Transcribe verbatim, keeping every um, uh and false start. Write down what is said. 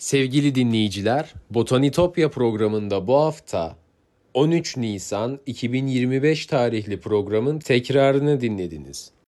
Sevgili dinleyiciler, Botanitopya programında bu hafta on üç Nisan iki bin yirmi beş tarihli programın tekrarını dinlediniz.